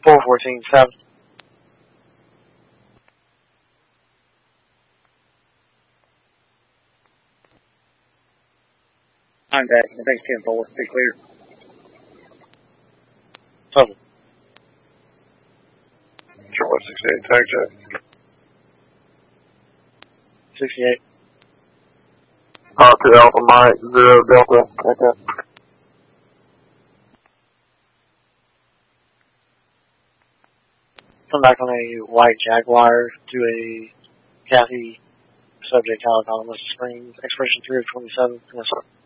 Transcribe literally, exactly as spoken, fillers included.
four fourteen seven. Contact, I think ten four, be clear. Total. Charlie sixty-eight, tag check. sixty-eight. Uh, two Alpha Mike, zero Delta, tag check. Come back on a white Jaguar to a Kathy subject Alec on West Springs, expiration three of twenty-seven. Yes, sir.